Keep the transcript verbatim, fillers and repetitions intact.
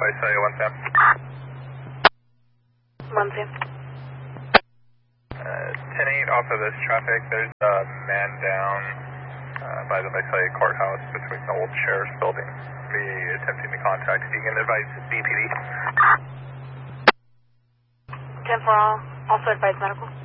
Visalia, one Sam. one Sam. Uh, ten eight off of this traffic, there's a man down uh, by the Visalia courthouse between the old sheriff's building. Me attempting to contact, you can advise B P D. ten four all, also advise medical.